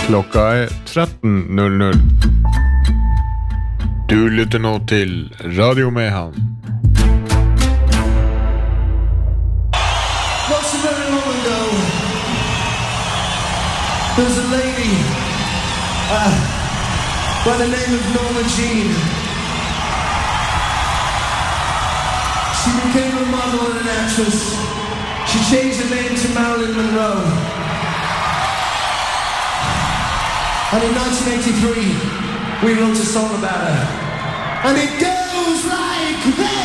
Klokka er 13.00. Du lytter nå til Radio Mehamn. Not so very long ago, there was a lady by the name of Norma Jean. She became a model and an actress. She changed her name to Marilyn Monroe. And in 1983, we wrote a song about her. And it goes like this!